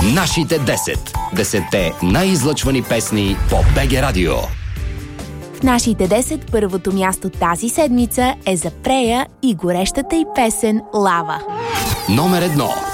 Нашите 10. 10-те най-излъчвани песни по БГ Радио. В нашите 10 първото място тази седмица е за Прея и горещата й песен «Лава». Номер 1.